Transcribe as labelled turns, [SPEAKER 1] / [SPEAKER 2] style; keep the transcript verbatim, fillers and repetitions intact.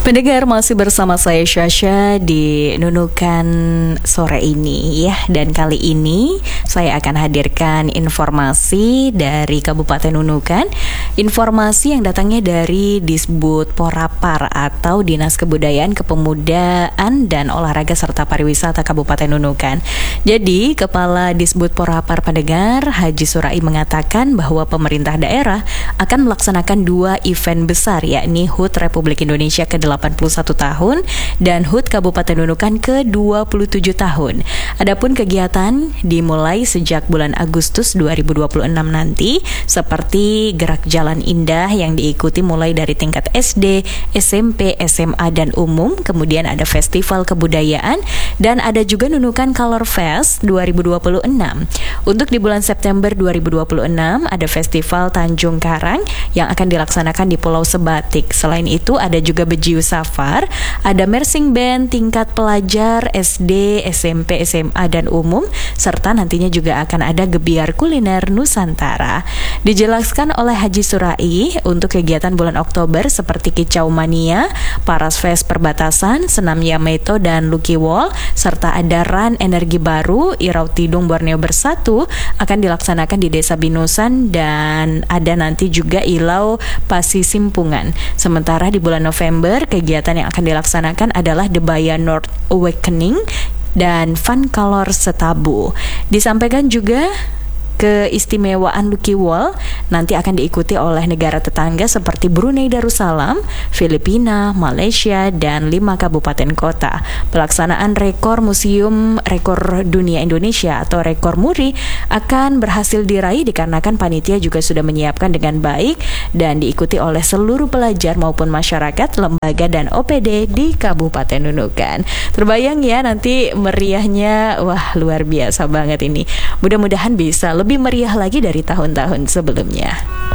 [SPEAKER 1] Pendengar, masih bersama saya Syasha di Nunukan sore ini ya. Dan kali ini saya akan hadirkan informasi dari Kabupaten Nunukan. Informasi yang datangnya dari Disbud Porapar atau Dinas Kebudayaan, Kepemudaan dan Olahraga serta Pariwisata Kabupaten Nunukan. Jadi Kepala Disbud Porapar pendengar Haji Surai mengatakan bahwa pemerintah daerah akan melaksanakan dua event besar, yakni H U T Republik Indonesia ke delapan puluh satu tahun dan H U T Kabupaten Nunukan ke dua puluh tujuh tahun. Adapun kegiatan dimulai sejak bulan Agustus dua ribu dua puluh enam nanti, seperti Gerak Jalan Indah yang diikuti mulai dari tingkat S D, S M P, S M A dan umum. Kemudian ada Festival Kebudayaan dan ada juga Nunukan Color Fest dua ribu dua puluh enam. Untuk di bulan September dua ribu dua puluh enam ada Festival Tanjung Karang yang akan dilaksanakan di Pulau Sebatik. Selain itu ada juga Bejiu Safar, ada Mersing Band tingkat pelajar S D, S M P, S M A dan umum, serta nantinya juga akan ada Gebiar Kuliner Nusantara. Dijelaskan oleh Haji Surai, untuk kegiatan bulan Oktober seperti Kicau Mania, Paras Fest Perbatasan, Senam Yameto dan Lucky Wall, serta ada Run Energi Baru, Irau Tidung Borneo Bersatu akan dilaksanakan di Desa Binusan, dan ada nanti juga Ilau Pasi Simpungan. Sementara di bulan November, kegiatan yang akan dilaksanakan adalah Debaya North Awakening dan Fun Color Setabu. Disampaikan juga keistimewaan Lucky Wall nanti akan diikuti oleh negara tetangga seperti Brunei Darussalam, Filipina, Malaysia, dan lima kabupaten kota. Pelaksanaan rekor Museum Rekor Dunia Indonesia atau Rekor Muri akan berhasil diraih dikarenakan panitia juga sudah menyiapkan dengan baik dan diikuti oleh seluruh pelajar maupun masyarakat, lembaga, dan O P D di Kabupaten Nunukan. Terbayang ya nanti meriahnya, wah luar biasa banget ini. Mudah-mudahan bisa lebih lebih meriah lagi dari tahun-tahun sebelumnya.